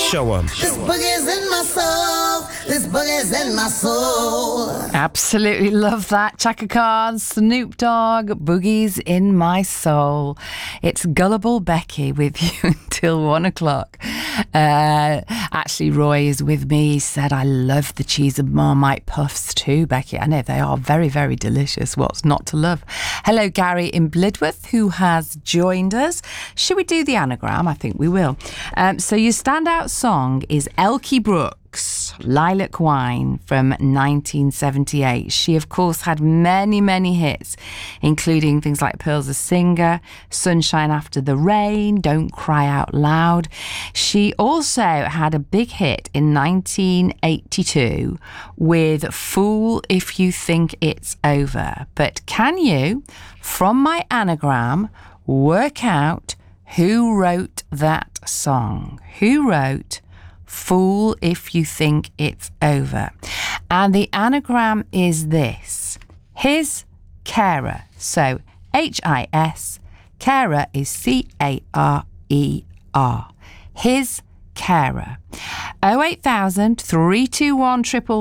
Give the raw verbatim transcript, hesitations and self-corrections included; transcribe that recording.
Show 'em. This boogie's in my soul. This boogie's in my soul. Absolutely love that. Chaka Khan, Snoop Dogg, Boogie's in my soul. It's Gullible Becky with you until one o'clock. Uh, actually, Roy is with me. He said, I love the cheese and Marmite puffs too, Becky. I know they are very, very delicious. What's not to love? Hello, Gary in Blidworth, who has joined us. Should we do the anagram? I think we will. Um, so your standout song is Elkie Brooks, Lilac Wine from nineteen seventy-eight. She, of course, had many, many hits, including things like Pearl's a Singer, Sunshine After the Rain, Don't Cry Out Loud. She also had a big hit in nineteen eighty-two with Fool If You Think It's Over. But can you, from my anagram, work out who wrote that song? Who wrote Fool If You Think It's Over? And the anagram is this: His Carer. So H I S, Carer is C A R E R. His Carer. oh eight thousand, three two one, triple